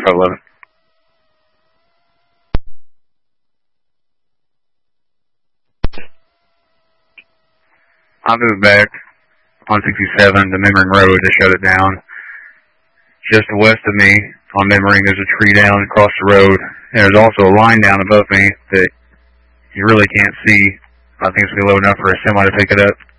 511. I moved back on 67 to Memmering Road to shut it down. Just west of me on Memmering, there's a tree down across the road. And there's also a line down above me that you really can't see. I think it's going to be low enough for a semi to pick it up.